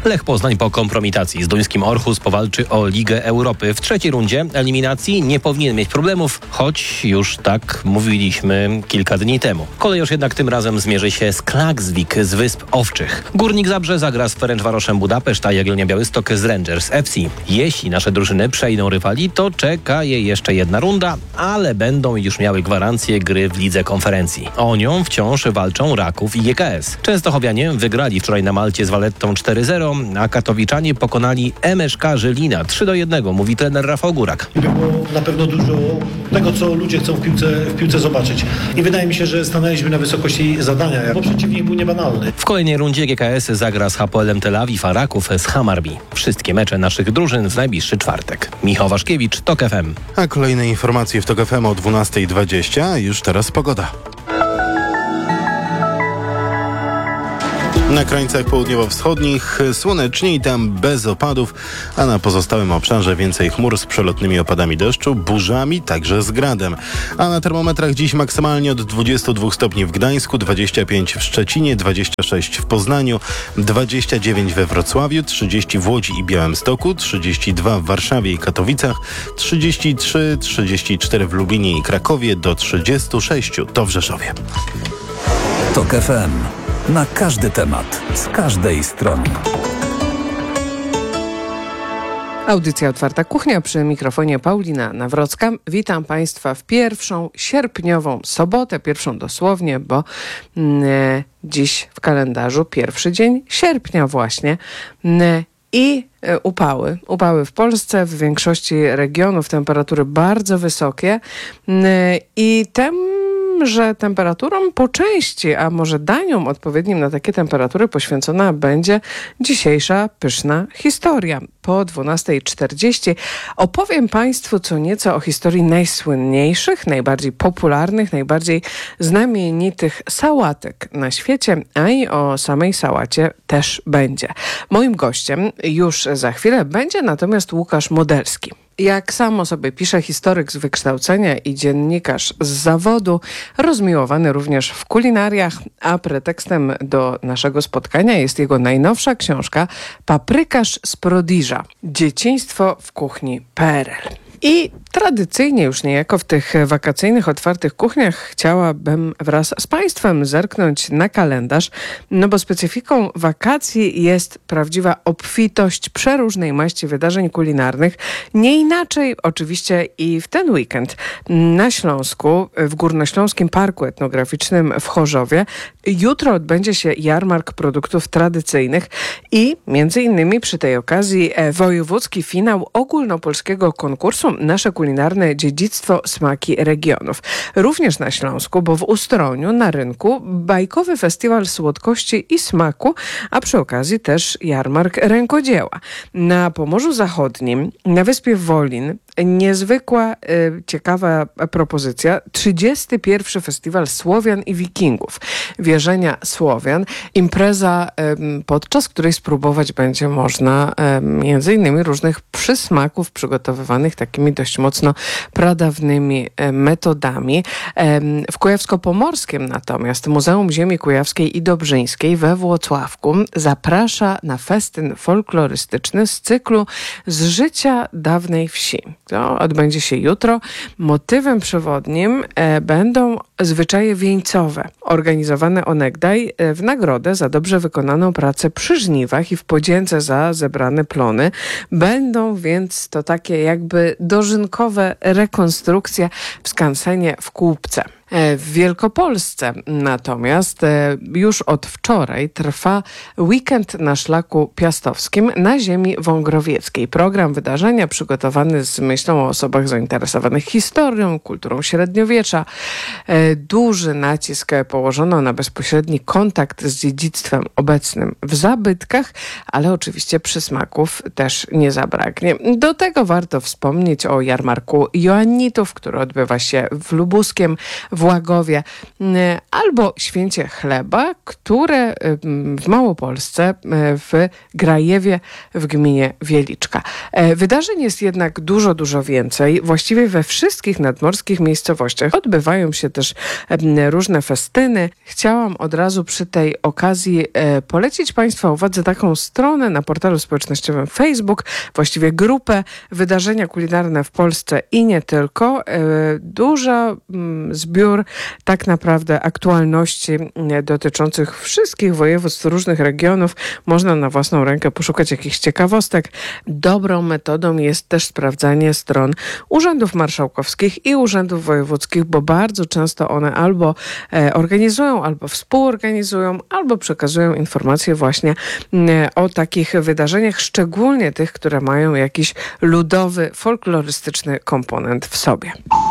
Lech Poznań po kompromitacji z duńskim Orhus powalczy o Ligę Europy. W trzeciej rundzie eliminacji nie powinien mieć problemów, choć już tak mówiliśmy kilka dni temu. Kolejorz jednak tym razem zmierzy się z Klaksvik z Wysp Owczych. Górnik Zabrze zagra z Ferencvaroszem Budapeszt, a Jagiellonia Białystok z Rangers F C. Jeśli nasze drużyny przejdą rywali, to czeka je jeszcze jedna runda, ale będą już miały gwarancję gry w Lidze Konferencji. O nią wciąż walczą Raków i G K S. Częstochowianie wygrali wczoraj na Malcie z Valettą cztery zero, a katowiczanie pokonali M S K Żylina trzy do jednego, mówi trener Rafał Górak. Było na pewno dużo tego, co ludzie chcą w piłce, w piłce zobaczyć. I wydaje mi się, że stanęliśmy na wysokości zadania, bo przeciwnik był niebanalny. W kolejnej rundzie G K S zagra z Hapoelem Tel Awiw, a Raków z Hammarby. Wszystkie mecze naszych drużyn w najbliższy czwartek. Michał Waszkiewicz, TOK F M. A kolejne informacje w TOK F M o dwunasta dwadzieścia. Już teraz pogoda. Na krańcach południowo-wschodnich słonecznie i tam bez opadów, a na pozostałym obszarze więcej chmur z przelotnymi opadami deszczu, burzami, także z gradem. A na termometrach dziś maksymalnie od dwudziestu dwóch stopni w Gdańsku, dwudziestu pięciu w Szczecinie, dwudziestu sześciu w Poznaniu, dwudziestu dziewięciu we Wrocławiu, trzydziestu w Łodzi i Białymstoku, trzydziestu dwa w Warszawie i Katowicach, trzydziestu trzy, trzydziestu cztery w Lublinie i Krakowie, do trzydziestu sześciu to w Rzeszowie. TOK F M. Na każdy temat, z każdej strony. Audycja Otwarta Kuchnia, przy mikrofonie Paulina Nawrocka. Witam Państwa w pierwszą sierpniową sobotę, pierwszą dosłownie, bo mm, dziś w kalendarzu pierwszy dzień sierpnia właśnie. Mm, I upały. Upały w Polsce, w większości regionów temperatury bardzo wysokie mm, i tem że temperaturom po części, a może daniom odpowiednim na takie temperatury poświęcona będzie dzisiejsza pyszna historia. Po dwunasta czterdzieści opowiem Państwu co nieco o historii najsłynniejszych, najbardziej popularnych, najbardziej znamienitych sałatek na świecie, a i o samej sałacie też będzie. Moim gościem już za chwilę będzie natomiast Łukasz Modelski. Jak samo sobie pisze, historyk z wykształcenia i dziennikarz z zawodu, rozmiłowany również w kulinariach, a pretekstem do naszego spotkania jest jego najnowsza książka Paprykarz z Prodiża. Dzieciństwo w kuchni P R L. I tradycyjnie już niejako w tych wakacyjnych, otwartych kuchniach chciałabym wraz z Państwem zerknąć na kalendarz, no bo specyfiką wakacji jest prawdziwa obfitość przeróżnej maści wydarzeń kulinarnych. Nie inaczej oczywiście i w ten weekend na Śląsku, w Górnośląskim Parku Etnograficznym w Chorzowie, jutro odbędzie się jarmark produktów tradycyjnych i między innymi przy tej okazji wojewódzki finał ogólnopolskiego konkursu Nasze kulinarne dziedzictwo smaki regionów. Również na Śląsku, bo w Ustroniu na rynku bajkowy festiwal słodkości i smaku, a przy okazji też jarmark rękodzieła. Na Pomorzu Zachodnim, na wyspie Wolin, niezwykła, y, ciekawa propozycja. trzydziesty pierwszy Festiwal Słowian i Wikingów. Wierzenia Słowian. Impreza, y, podczas której spróbować będzie można y, między innymi różnych przysmaków przygotowywanych takimi dość mocno pradawnymi y, metodami. Y, w Kujawsko-Pomorskim natomiast Muzeum Ziemi Kujawskiej i Dobrzyńskiej we Włocławku zaprasza na festyn folklorystyczny z cyklu Z życia dawnej wsi. To odbędzie się jutro. Motywem przewodnim e, będą zwyczaje wieńcowe, organizowane onegdaj e, w nagrodę za dobrze wykonaną pracę przy żniwach i w podzięce za zebrane plony. Będą więc to takie jakby dożynkowe rekonstrukcje w skansenie w Kłubce. W Wielkopolsce natomiast już od wczoraj trwa weekend na Szlaku Piastowskim na ziemi wągrowieckiej. Program wydarzenia przygotowany z myślą o osobach zainteresowanych historią, kulturą średniowiecza. Duży nacisk położono na bezpośredni kontakt z dziedzictwem obecnym w zabytkach, ale oczywiście przysmaków też nie zabraknie. Do tego warto wspomnieć o jarmarku Joannitów, który odbywa się w Lubuskiem, w Łagowie, albo święcie chleba, które w Małopolsce, w Grajewie, w gminie Wieliczka. Wydarzeń jest jednak dużo, dużo więcej. Właściwie we wszystkich nadmorskich miejscowościach odbywają się też różne festyny. Chciałam od razu przy tej okazji polecić Państwa uwadze taką stronę na portalu społecznościowym Facebook, właściwie grupę Wydarzenia kulinarne w Polsce i nie tylko. Dużo zbiór tak naprawdę aktualności dotyczących wszystkich województw, różnych regionów. Można na własną rękę poszukać jakichś ciekawostek. Dobrą metodą jest też sprawdzanie stron urzędów marszałkowskich i urzędów wojewódzkich, bo bardzo często one albo organizują, albo współorganizują, albo przekazują informacje właśnie o takich wydarzeniach, szczególnie tych, które mają jakiś ludowy, folklorystyczny komponent w sobie.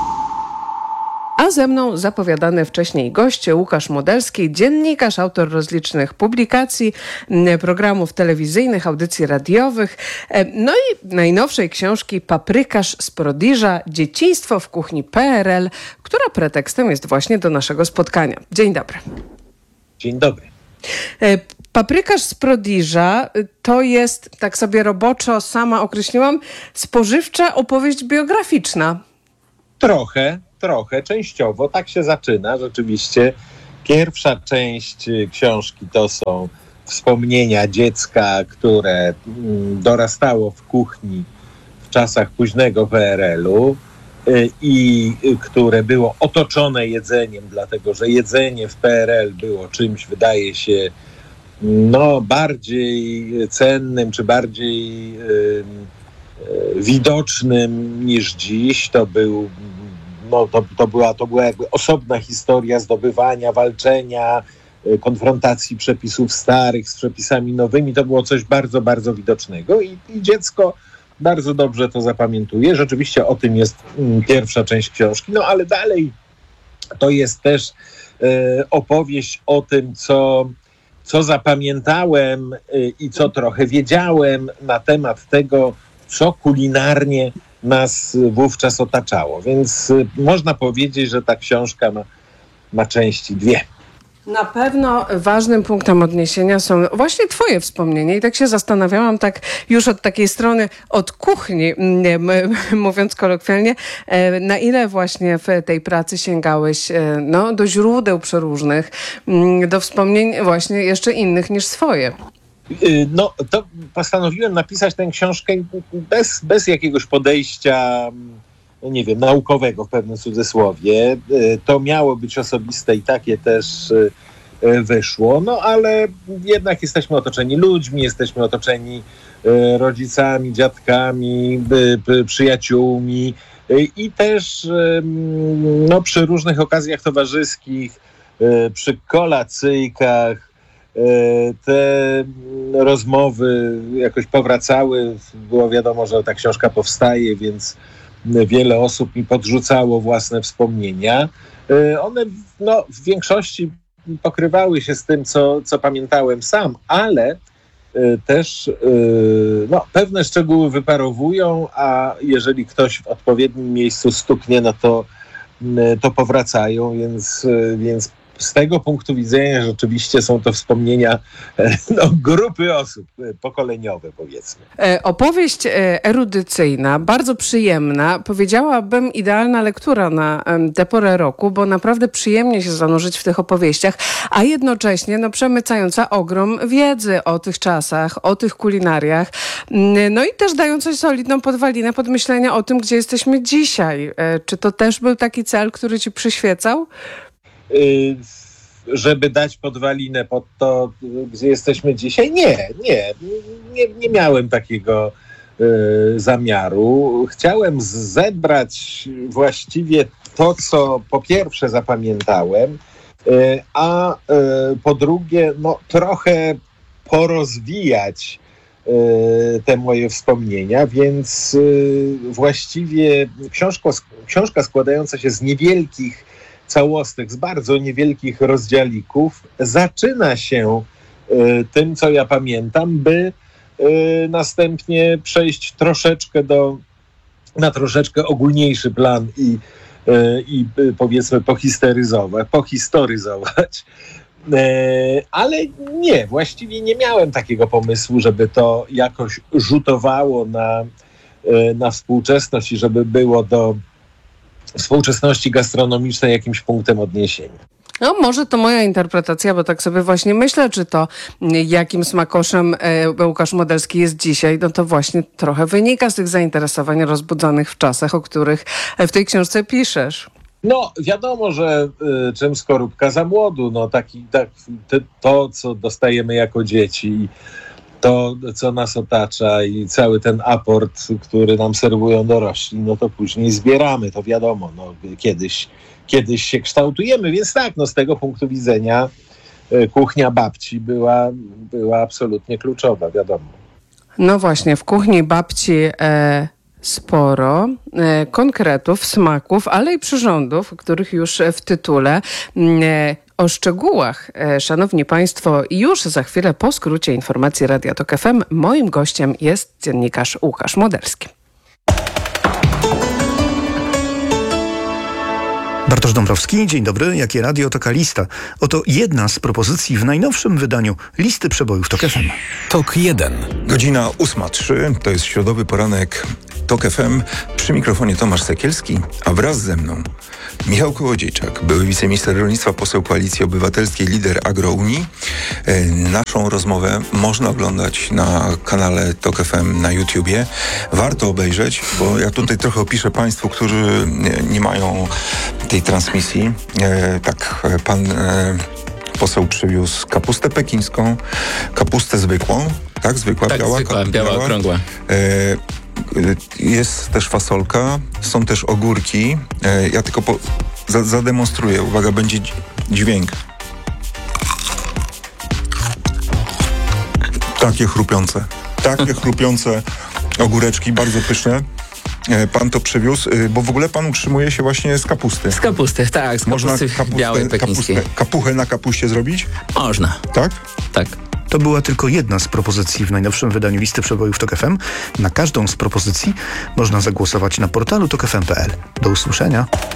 A ze mną zapowiadany wcześniej goście Łukasz Modelski, dziennikarz, autor rozlicznych publikacji, programów telewizyjnych, audycji radiowych, no i najnowszej książki Paprykarz z Prodiża, Dzieciństwo w kuchni P R L, która pretekstem jest właśnie do naszego spotkania. Dzień dobry. Dzień dobry. Paprykarz z Prodiża to jest, tak sobie roboczo sama określiłam, spożywcza opowieść biograficzna. Trochę, trochę, częściowo. Tak się zaczyna rzeczywiście. Pierwsza część książki to są wspomnienia dziecka, które dorastało w kuchni w czasach późnego P R L-u i które było otoczone jedzeniem, dlatego że jedzenie w P R L było czymś, wydaje się, no bardziej cennym, czy bardziej y, y, widocznym niż dziś. To był, no to, to była, to była jakby osobna historia zdobywania, walczenia, y, konfrontacji przepisów starych z przepisami nowymi. To było coś bardzo, bardzo widocznego i, i dziecko bardzo dobrze to zapamiętuje. Rzeczywiście o tym jest y, pierwsza część książki, no ale dalej to jest też y, opowieść o tym, co co zapamiętałem i co trochę wiedziałem na temat tego, co kulinarnie nas wówczas otaczało. Więc można powiedzieć, że ta książka ma, ma części dwie. Na pewno ważnym punktem odniesienia są właśnie twoje wspomnienia i tak się zastanawiałam, tak już od takiej strony, od kuchni, mówiąc kolokwialnie, na ile właśnie w tej pracy sięgałeś no, do źródeł przeróżnych, do wspomnień właśnie jeszcze innych niż swoje. No to postanowiłem napisać tę książkę bez, bez jakiegoś podejścia, nie wiem, naukowego w pewnym cudzysłowie. To miało być osobiste i takie też wyszło, no ale jednak jesteśmy otoczeni ludźmi, jesteśmy otoczeni rodzicami, dziadkami, przyjaciółmi i też no, przy różnych okazjach towarzyskich, przy kolacyjkach te rozmowy jakoś powracały. Było wiadomo, że ta książka powstaje, więc wiele osób mi podrzucało własne wspomnienia. One no, w większości pokrywały się z tym, co, co pamiętałem sam, ale też no, pewne szczegóły wyparowują, a jeżeli ktoś w odpowiednim miejscu stuknie, no to, to powracają, więc, więc z tego punktu widzenia rzeczywiście są to wspomnienia no, grupy osób, pokoleniowe powiedzmy. E, opowieść erudycyjna, bardzo przyjemna, powiedziałabym idealna lektura na tę porę roku, bo naprawdę przyjemnie się zanurzyć w tych opowieściach, a jednocześnie no, przemycająca ogrom wiedzy o tych czasach, o tych kulinariach, no i też dająca solidną podwalinę pod myślenia o tym, gdzie jesteśmy dzisiaj. E, czy to też był taki cel, który ci przyświecał? Y- żeby dać podwalinę pod to, gdzie jesteśmy dzisiaj? Nie, nie, nie, nie miałem takiego y, zamiaru. Chciałem zebrać właściwie to, co po pierwsze zapamiętałem, y, a y, po drugie no, trochę porozwijać y, te moje wspomnienia, więc y, właściwie książka, książka składająca się z niewielkich całostek, z bardzo niewielkich rozdziałików, zaczyna się y, tym, co ja pamiętam, by y, następnie przejść troszeczkę do, na troszeczkę ogólniejszy plan i i powiedzmy pohistoryzować, pohistoryzować. Ale nie, właściwie nie miałem takiego pomysłu, żeby to jakoś rzutowało na, na współczesność i żeby było do współczesności gastronomicznej jakimś punktem odniesienia. No może to moja interpretacja, bo tak sobie właśnie myślę, czy to jakim smakoszem Łukasz Modelski jest dzisiaj, no to właśnie trochę wynika z tych zainteresowań rozbudzonych w czasach, o których w tej książce piszesz. No wiadomo, że y, czym skorupka za młodu, no taki, tak, te, to co dostajemy jako dzieci, to co nas otacza i cały ten aport, który nam serwują dorośli, no to później zbieramy, to wiadomo, no kiedyś Kiedyś się kształtujemy, więc tak, no z tego punktu widzenia y, kuchnia babci była, była absolutnie kluczowa, wiadomo. No właśnie, w kuchni babci e, sporo e, konkretów, smaków, ale i przyrządów, których już w tytule. E, o szczegółach, e, szanowni państwo, już za chwilę po skrócie informacji Radia Tok F M moim gościem jest dziennikarz Łukasz Modelski. Bartosz Dąbrowski, dzień dobry. Jakie radio, taka lista. Oto jedna z propozycji w najnowszym wydaniu listy przebojów Tok F M. Tok jeden. Godzina ósma trzy, to jest środowy poranek Tok F M. Przy mikrofonie Tomasz Sekielski, a wraz ze mną Michał Kołodziejczak, były wiceminister rolnictwa, poseł Koalicji Obywatelskiej, lider Agrounii. E, naszą rozmowę można oglądać na kanale Tok F M na YouTubie. Warto obejrzeć, bo ja tutaj trochę opiszę Państwu, którzy nie, nie mają tej transmisji. E, tak, pan e, poseł przywiózł kapustę pekińską, kapustę zwykłą, tak? Zwykła, tak, biała, zwykła, biała, biała, okrągła. E, Jest też fasolka, są też ogórki. Ja tylko po, za, zademonstruję. Uwaga, będzie dźwięk. Takie chrupiące. Takie chrupiące ogóreczki, bardzo pyszne. Pan to przywiózł, bo w ogóle pan utrzymuje się właśnie z kapusty. Z kapusty, tak, z kapusty Można kapustę, białej pekińskiej. Kapustę, kapuchę na kapuście zrobić? Można. Tak? Tak. To była tylko jedna z propozycji w najnowszym wydaniu listy przebojów Tok F M. Na każdą z propozycji można zagłosować na portalu tok f m kropka p l. Do usłyszenia.